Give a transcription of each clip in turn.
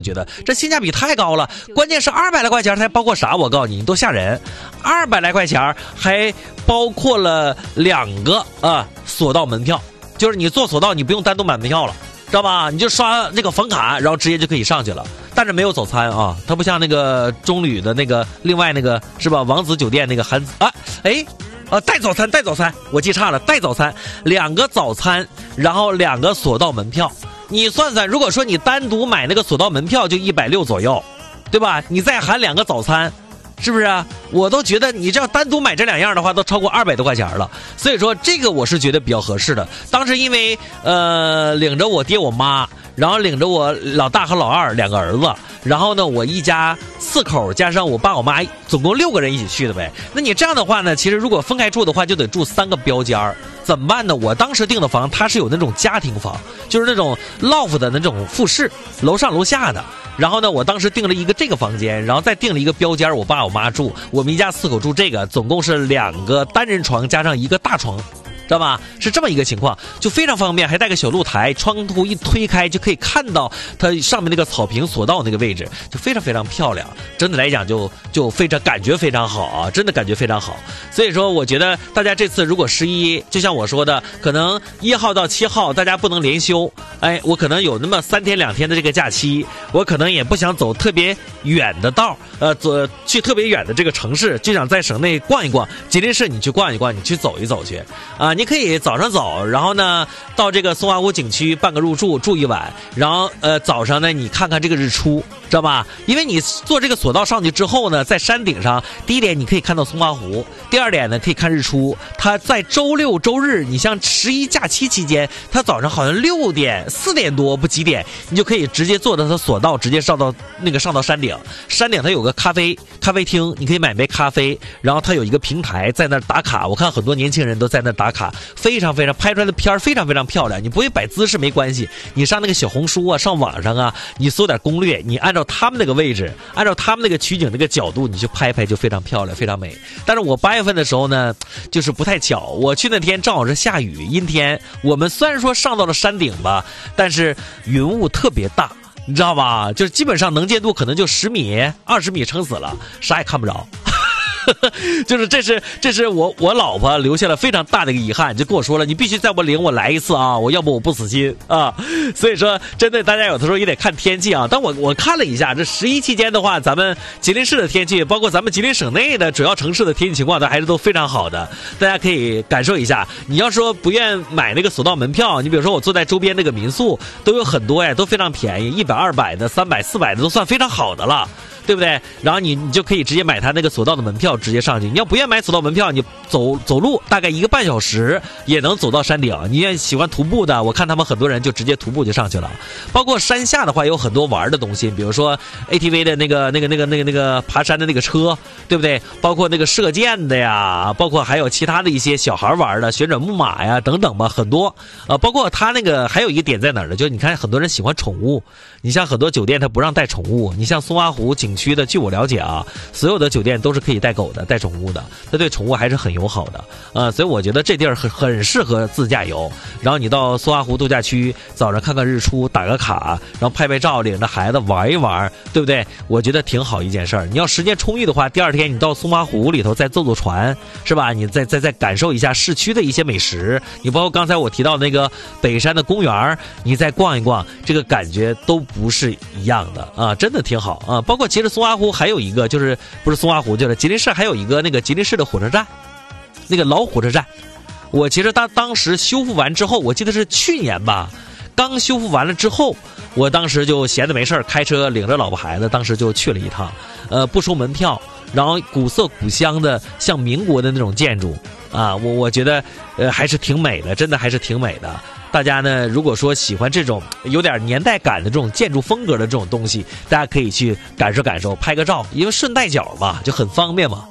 觉得这性价比太高了，关键是200来块钱，它还包括啥？我告诉你，你多吓人！200来块钱还包括了2个索道门票，就是你坐索道你不用单独买门票了，知道吧？你就刷这个房卡，然后直接就可以上去了。但是没有早餐啊，它不像那个中旅的那个另外那个是吧？王子酒店那个带早餐，我记差了，带早餐，2个早餐，然后2个索道门票。你算算，如果说你单独买那个索道门票就160左右，对吧？你再含2个早餐，是不是啊？我都觉得你这要单独买这2样的话，都超过200多块钱了。所以说这个我是觉得比较合适的。当时因为领着我爹我妈，然后领着我老大和老二2个儿子，然后呢我一家4口加上我爸我妈，总共6个人一起去的呗。那你这样的话呢，其实如果分开住的话，就得住3个标间儿。怎么办呢？我当时订的房，它是有那种家庭房，就是那种 loft 的那种复式，楼上楼下的。然后呢，我当时订了一个这个房间，然后再订了一个标间，我爸我妈住，我们一家4口住这个，总共是2个单人床加上1个大床。知道吧？是这么一个情况，就非常方便，还带个小露台，窗户一推开就可以看到它上面那个草坪索道那个位置，就非常非常漂亮。真的来讲就非常感觉非常好啊，真的感觉非常好。所以说我觉得大家这次如果11，就像我说的，可能1号到7号大家不能连休，我可能有那么3天2天的这个假期，我可能也不想走特别远的道，去特别远的这个城市，就想在省内逛一逛。吉林市你去逛一逛，你去走一走去啊。你可以早上走，然后呢到这个松花湖景区办个入住，住1晚，然后早上呢你看看这个日出，知道吧？因为你坐这个索道上去之后呢，在山顶上，第一点你可以看到松花湖，第二点呢可以看日出。它在周六周日，你像11假期期间，它早上好像4点多不几点，你就可以直接坐到它索道，直接上到山顶。山顶它有个咖啡厅，你可以买杯咖啡，然后它有一个平台在那打卡。我看很多年轻人都在那打卡，非常非常拍出来的片非常非常漂亮。你不会摆姿势没关系，你上那个小红书啊，上网上啊，你搜点攻略，你按照他们那个位置，按照他们那个取景那个角度，你去拍就非常漂亮，非常美。但是我8月份的时候呢，就是不太巧，我去那天正好是下雨阴天。我们虽然说上到了山顶吧，但是云雾特别大，你知道吧？就是基本上能见度可能就10米、20米撑死了，啥也看不着。就是这是我老婆留下了非常大的一个遗憾，就跟我说了，你必须在我领我来一次啊，要不我不死心啊。所以说真的大家有的时候也得看天气啊。但我看了一下这11期间的话，咱们吉林市的天气，包括咱们吉林省内的主要城市的天气情况，还是都非常好的，大家可以感受一下。你要说不愿买那个索道门票，你比如说我坐在周边那个民宿都有很多呀，都非常便宜，100、200的、300、400的都算非常好的了，对不对？然后你就可以直接买他那个索道的门票，直接上去。你要不愿买索道门票，你走路大概1个半小时也能走到山顶。你也喜欢徒步的，我看他们很多人就直接徒步就上去了。包括山下的话，有很多玩的东西，比如说 ATV 的那个爬山的那个车，对不对？包括那个射箭的呀，包括还有其他的一些小孩玩的旋转木马呀等等吧，很多。包括他那个还有一个点在哪儿呢？就是你看很多人喜欢宠物，你像很多酒店它不让带宠物，你像松花湖景区的，据我了解啊，所有的酒店都是可以带狗的、带宠物的，它对宠物还是很友好的。所以我觉得这地儿很适合自驾游。然后你到松花湖度假区，早上看看日出，打个卡，然后拍照，领着孩子玩一玩，对不对？我觉得挺好一件事儿。你要时间充裕的话，第2天你到松花湖里头再坐船，是吧？你再感受一下市区的一些美食，你包括刚才我提到那个北山的公园，你再逛一逛，这个感觉都不是一样的啊，真的挺好啊。包括其实松花湖还有一个，就是不是松花湖，就是吉林市还有一个那个吉林市的火车站，那个老火车站。我其实当时修复完之后，我记得是去年吧，刚修复完了之后，我当时就闲着没事开车领着老婆孩子，当时就去了一趟，不收门票，然后古色古香的，像民国的那种建筑啊，我觉得还是挺美的，真的还是挺美的。大家呢，如果说喜欢这种有点年代感的这种建筑风格的这种东西，大家可以去感受感受，拍个照，因为顺带脚嘛，就很方便嘛。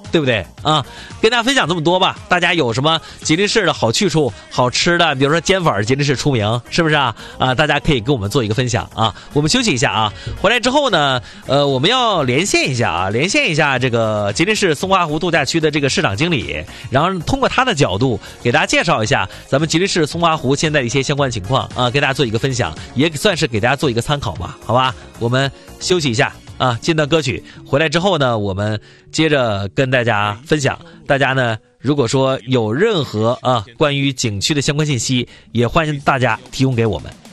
对不对啊？跟大家分享这么多吧，大家有什么吉林市的好去处、好吃的，比如说煎粉，吉林市出名，是不是啊？大家可以跟我们做一个分享啊。我们休息一下啊，回来之后呢，我们要连线一下这个吉林市松花湖度假区的这个市场经理，然后通过他的角度给大家介绍一下咱们吉林市松花湖现在的一些相关情况啊，跟大家做一个分享，也算是给大家做一个参考吧，好吧？我们休息一下啊，进段歌曲，回来之后呢，我们接着跟大家分享。大家呢，如果说有任何关于景区的相关信息，也欢迎大家提供给我们。